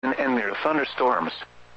and near thunderstorms.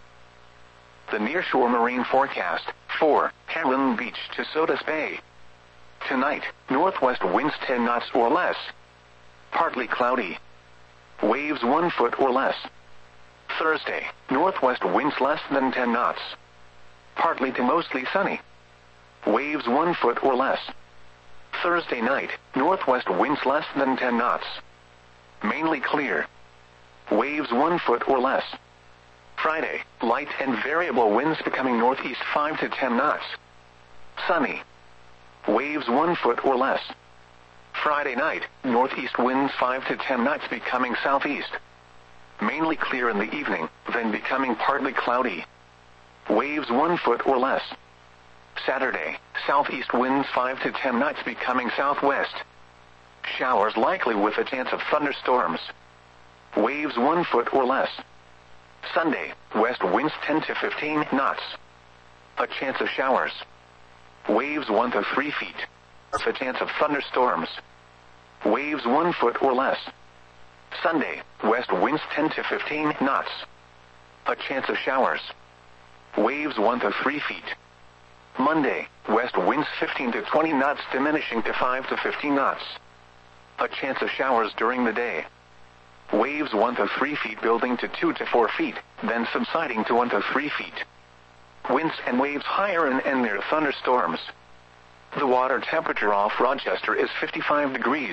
The nearshore marine forecast for Heron Beach to Sodus Bay. Tonight, northwest winds 10 knots or less. Partly cloudy. Waves 1 foot or less. Thursday, northwest winds less than 10 knots. Partly to mostly sunny. Waves 1 foot or less. Thursday night, northwest winds less than 10 knots. Mainly clear. Waves 1 foot or less. Friday, light and variable winds becoming northeast 5 to 10 knots. Sunny. Waves 1 foot or less. Friday night, northeast winds 5 to 10 knots becoming southeast. Mainly clear in the evening, then becoming partly cloudy. Waves 1 foot or less. Saturday, southeast winds 5 to 10 knots becoming southwest. Showers likely with a chance of thunderstorms. Waves 1 foot or less. Sunday, west winds 10 to 15 knots. A chance of showers. Waves 1 to 3 feet. A chance of thunderstorms. Waves 1 foot or less. Sunday, west winds 10 to 15 knots. A chance of showers. Waves 1 to 3 feet. Monday, west winds 15 to 20 knots diminishing to 5 to 15 knots. A chance of showers during the day. Waves 1 to 3 feet building to 2 to 4 feet, then subsiding to 1 to 3 feet. Winds and waves higher and near thunderstorms. The water temperature off Rochester is 55 degrees.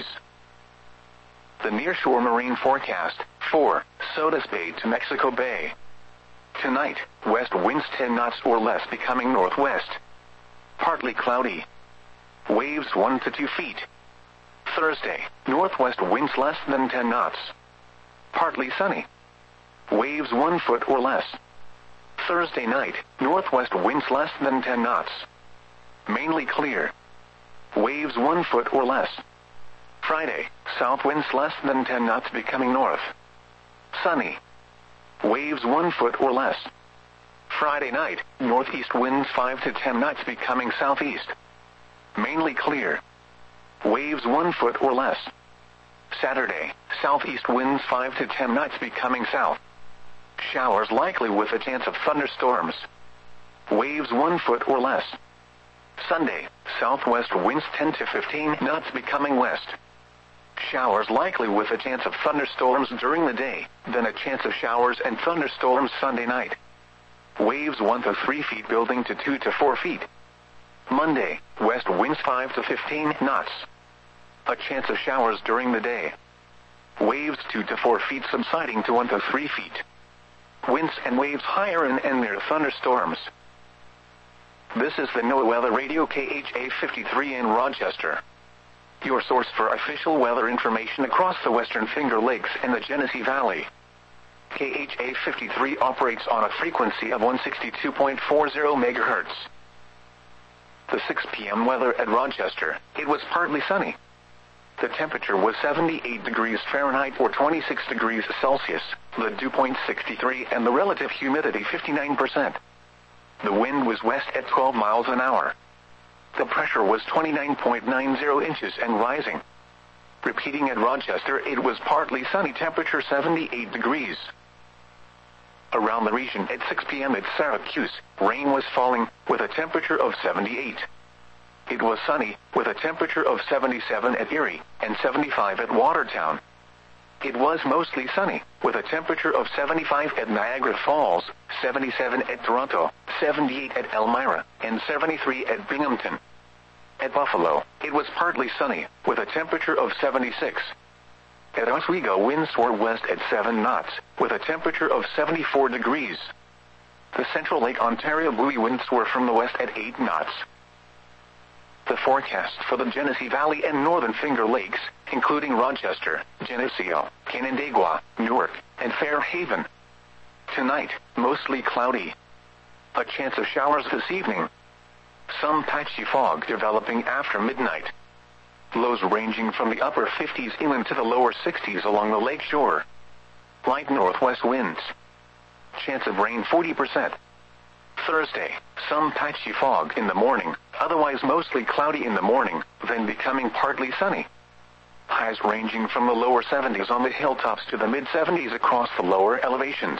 The nearshore marine forecast for Sodus Bay to Mexico Bay. Tonight, west winds 10 knots or less becoming northwest. Partly cloudy. Waves 1 to 2 feet. Thursday, northwest winds less than 10 knots. Partly sunny. Waves 1 foot or less. Thursday night, northwest winds less than 10 knots. Mainly clear. Waves 1 foot or less. Friday, south winds less than 10 knots becoming north. Sunny. Waves 1 foot or less. Friday night, northeast winds 5 to 10 knots becoming southeast. Mainly clear. Waves 1 foot or less. Saturday, southeast winds 5 to 10 knots becoming south. Showers likely with a chance of thunderstorms. Waves 1 foot or less. Sunday, southwest winds 10 to 15 knots becoming west. Showers likely with a chance of thunderstorms during the day, then a chance of showers and thunderstorms Sunday night. Waves 1 to 3 feet building to 2 to 4 feet. Monday, west winds 5 to 15 knots. A chance of showers during the day. Waves 2 to 4 feet subsiding to 1 to 3 feet. Winds and waves higher and near thunderstorms. This is the NOAA Weather Radio KHA 53 in Rochester. Your source for official weather information across the Western Finger Lakes and the Genesee Valley. KHA 53 operates on a frequency of 162.40 MHz. The 6 p.m. weather at Rochester, it was partly sunny. The temperature was 78 degrees Fahrenheit or 26 degrees Celsius, the dew point 63 and the relative humidity 59%. The wind was west at 12 miles an hour. The pressure was 29.90 inches and rising. Repeating at Rochester, it was partly sunny, temperature 78 degrees. Around the region at 6 p.m. at Syracuse, rain was falling, with a temperature of 78. It was sunny, with a temperature of 77 at Erie, and 75 at Watertown. It was mostly sunny, with a temperature of 75 at Niagara Falls, 77 at Toronto, 78 at Elmira, and 73 at Binghamton. At Buffalo, it was partly sunny, with a temperature of 76. At Oswego, winds were west at 7 knots, with a temperature of 74 degrees. The Central Lake Ontario buoy winds were from the west at 8 knots. The forecast for the Genesee Valley and Northern Finger Lakes, including Rochester, Geneseo, Canandaigua, Newark, and Fairhaven. Tonight, mostly cloudy. A chance of showers this evening. Some patchy fog developing after midnight. Lows ranging from the upper 50s inland to the lower 60s along the lake shore. Light northwest winds. Chance of rain 40%. Thursday, some patchy fog in the morning, otherwise mostly cloudy in the morning, then becoming partly sunny. Highs ranging from the lower 70s on the hilltops to the mid-70s across the lower elevations.